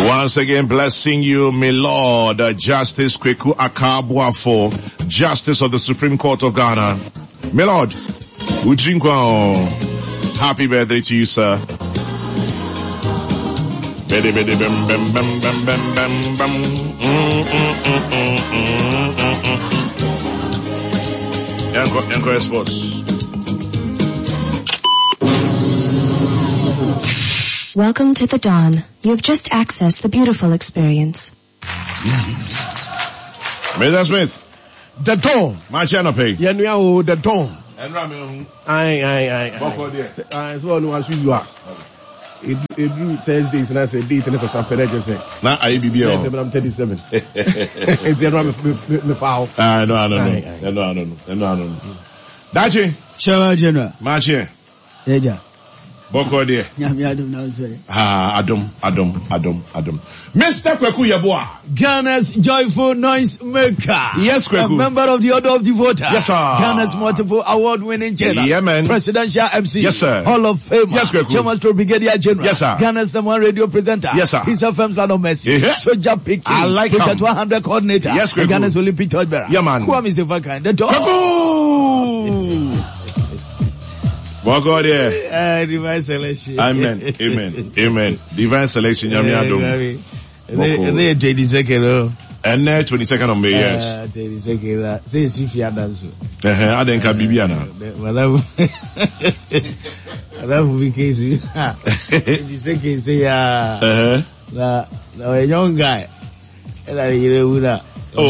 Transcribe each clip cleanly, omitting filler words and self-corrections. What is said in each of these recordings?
Once again, blessing you, my Lord, Justice Kweku Akabuafo, Justice of the Supreme Court of Ghana. My Lord, Ujinkwa, happy birthday to you, sir. Yanko Sports. Welcome to the Dawn. You have just accessed the beautiful experience. Mr. Smith. The Dawn. My channel pay. Yeah, the Dawn. Aye. It's all who you are. It drew Thursdays and I said date and it's a Saturday just say. Now I be but I'm 37. It's the foul. I know. Dachi. Shower General. Marche. Yeah. Boko dear. Adam. Mr. Kweku Yeboah. Ghana's joyful noise maker. Yes, Kweku. A member of the Order of the Voter. Yes, sir. Ghana's multiple award-winning general. Yeah, man. Presidential MC. Yes, sir. Hall of Fame. Yes, Kweku. Chairman Stroke Brigadier General. Yes, sir. Ghana's #1 radio presenter. Yes, sir. His FM's Land of Mercy. Yeah. Soldier Pick. I like Project him. 100 coordinator. Yes, Kweku. Ghana's Olympic torchbearer. Yeah, man. Who am I saying for kind? The dog. Kweku! Boko dear. Divine selection. Amen. Divine selection, Yamiadum. And then 22nd. And 22nd of May, yes. 22nd. Say, Sifia dance. I didn't have Bibiana. That would be case. 22nd say, a young guy. And I hear with that.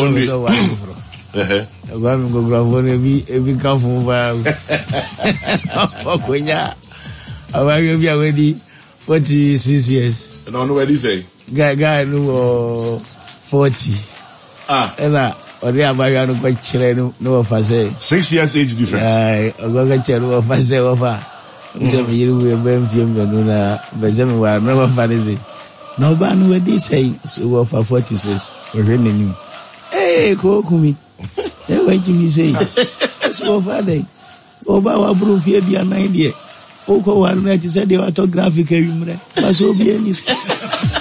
I'm going to go every come from Okonya. I'm going to be already 46 years. And I know what you say. Guy, no 40. And or they are by no quite children, no of us. 6 years age difference. I'm going to tell of us over. Some year we have been filmed, but some were never fancy. No ban with this say, so for 46. We're renewing. Hey, Kokumi. Then what you say? So Friday. Oba wa proof here be an idea. Oko wa na ti say the autographic but so be any.